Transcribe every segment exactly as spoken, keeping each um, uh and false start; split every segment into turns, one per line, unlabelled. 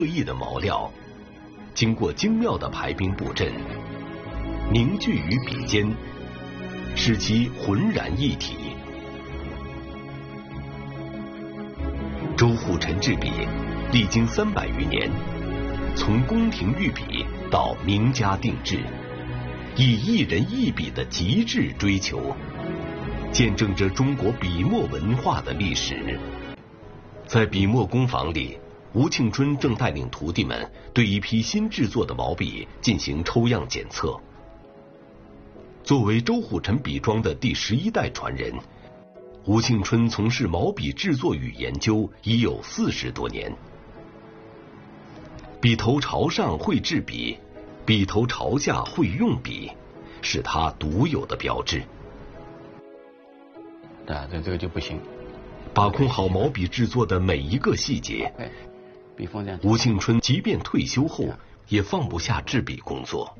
各异的毛料，经过精妙的排兵布阵，凝聚于笔尖，使其浑然一体。周虎臣制笔历经三百余年，从宫廷御笔到名家定制，以一人一笔的极致追求，见证着中国笔墨文化的历史。在笔墨工坊里，吴庆春正带领徒弟们对一批新制作的毛笔进行抽样检测。作为周虎臣笔庄的第十一代传人，吴庆春从事毛笔制作与研究已有四十多年。笔头朝上会制笔，笔头朝下会用笔，是他独有的标志。
啊，这这个就不行。
把控好毛笔制作的每一个细节，
笔锋这样。
吴庆春即便退休后，也放不下制笔工作。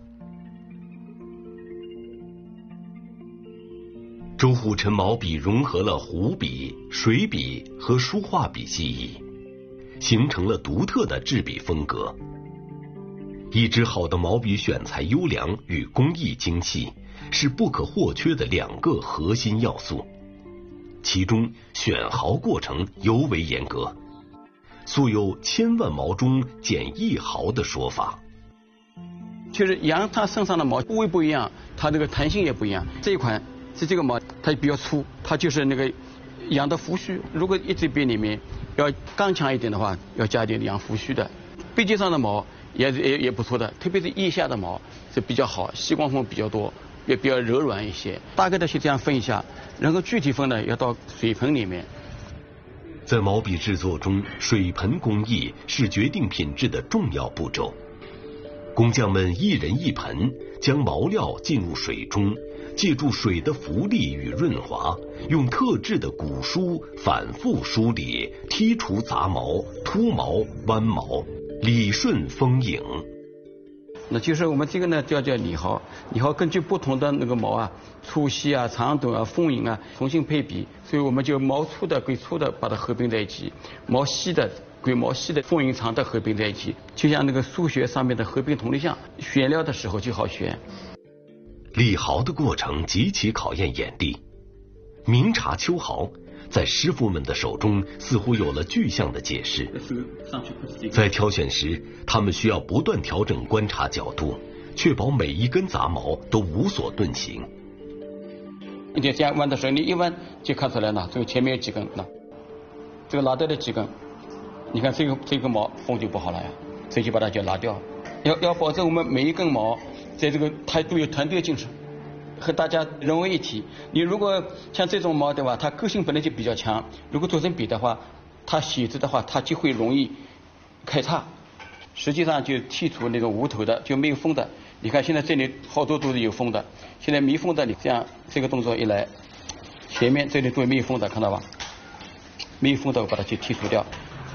周虎臣毛笔融合了湖笔、水笔和书画笔技艺，形成了独特的制笔风格。一支好的毛笔选材优良与工艺精细是不可或缺的两个核心要素，其中选毫过程尤为严格，素有千万毛中捡一毫的说法。
就是羊它身上的毛部位不一样，它这个弹性也不一样。这一款是这个毛它比较粗，它就是那个羊的胡须，如果一支笔里面要刚强一点的话，要加一点羊胡须的。背脊上的毛也也也不错的，特别是腋下的毛是比较好，细光缝比较多，也比较柔软一些。大概的去这样分一下，然后具体分呢要到水盆里面。
在毛笔制作中，水盆工艺是决定品质的重要步骤。工匠们一人一盆，将毛料进入水中，借助水的浮力与润滑，用特制的鼓梳反复梳理，剔除杂毛、秃毛、弯毛，理顺丰盈。
那就是我们这个呢叫叫理毫，理毫根据不同的那个毛啊，粗细啊、长短啊、丰盈啊，重新配比，所以我们就毛粗的归粗的把它合并在一起，毛细的归毛细的，丰盈长的合并在一起，就像那个数学上面的合并同类项，选料的时候就好选。
理毫的过程极其考验眼力，明察秋毫在师傅们的手中似乎有了具象的解释。在挑选时，他们需要不断调整观察角度，确保每一根杂毛都无所遁形。
你就这样弯的时候，你一弯就看出来了，这个前面有几根，那这个拿掉的几根，你看这个这个毛缝就不好了呀，所以就把它就拿掉。要要保证我们每一根毛在这个它都有团队精神，和大家融为一体。你如果像这种毛对吧，它个性本来就比较强，如果做成笔的话，它写字的话，它就会容易开叉。实际上就剔除那种无头的，就没有锋的。你看现在这里好多都是有锋的，现在没锋的，你这样这个动作一来，前面这里都没有锋的，看到吧？没有锋的我把它去剔除掉。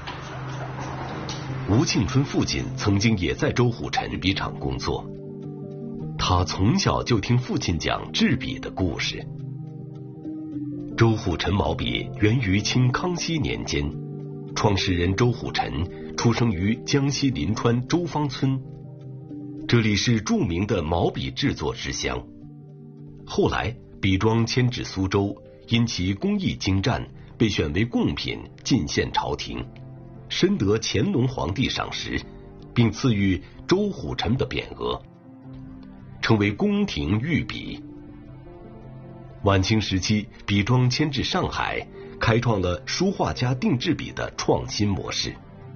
吴庆春父亲曾经也在周虎臣笔厂工作，他从小就听父亲讲制笔的故事。周虎臣毛笔源于清康熙年间，创始人周虎臣出生于江西临川周坊村，这里是著名的毛笔制作之乡。后来笔庄迁至苏州，因其工艺精湛，被选为贡品进献朝廷，深得乾隆皇帝赏识，并赐予周虎臣的匾额，成为宫廷御笔。晚清时期，笔庄迁至上海，开创了书画家定制笔的创新模式。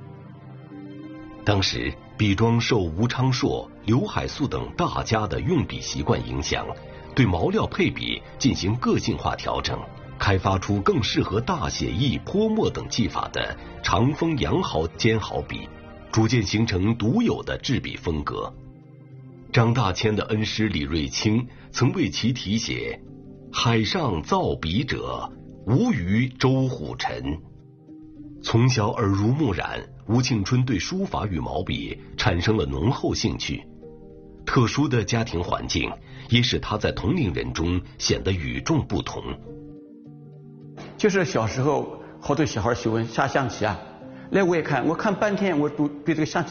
当时笔庄受吴昌硕、刘海粟等大家的用笔习惯影响，对毛料配比进行个性化调整，开发出更适合大写意、泼墨等技法的长锋羊毫尖毫笔，逐渐形成独有的制笔风格。张大千的恩师李瑞清曾为其题写海上造笔者，无于周虎臣。从小耳濡目染，吴庆春对书法与毛笔产生了浓厚兴趣。特殊的家庭环境也使他在同龄人中显得与众不同。
就是小时候好多小孩喜欢下象棋啊， 来我也看，我看半天，我都对这个象棋